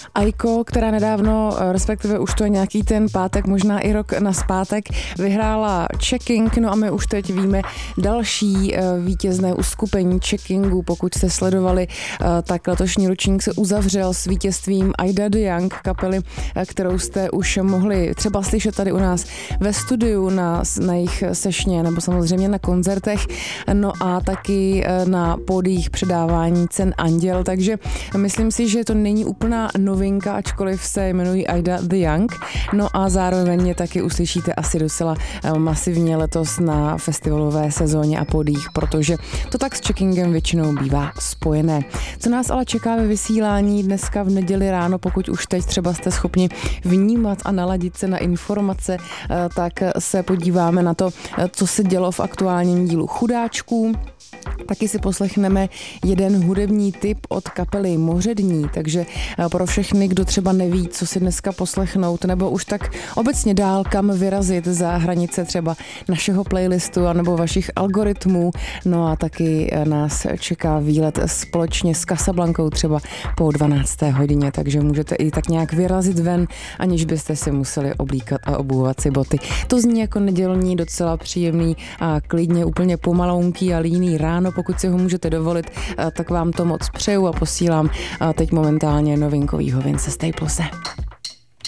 Aiko, která nedávno, respektive už to je nějaký ten pátek, možná i rok nazpátek, vyhrála Checking, no a my už teď víme další vítězné uskupení Checkingu. Pokud jste sledovali, tak letošní ročník se uzavřel s vítězstvím Ida the Young, kapely, kterou jste už mohli třeba slyšet tady u nás ve studiu na jejich sešně nebo samozřejmě na koncertech, no a taky na pódiích předávání cen Anděl, takže myslím si, že to není úplná novinka, ačkoliv se jmenují Ida the Young, no a zároveň je taky uslyšíte asi docela masivně letos na festivalové sezóně a pódiích, protože to tak s Checkingem většinou bývá spojené. Co nás ale čeká ve vysílání dneska v neděli ráno, pokud už teď třeba jste schopni vnímat a naladit se na informace, tak se podíváme na to, co se dělo v aktuálním dílu Chudáčků. Taky si poslechneme jeden hudební tip od kapely Mořední, takže pro všechny, kdo třeba neví, co si dneska poslechnout, nebo už tak obecně dál kam vyrazit za hranice třeba našeho playlistu anebo vašich algoritmů, no a taky nás čeká výlet společně s Casablankou třeba po 12. hodině, takže můžete i tak nějak vyrazit ven, aniž byste si museli oblíkat a obouvat si boty. To zní jako nedělní, docela příjemný a klidně úplně pomalounký a líný ráno, pokud si ho můžete dovolit, tak vám to moc přeju a posílám teď momentálně novinkovýho Vince Staplese.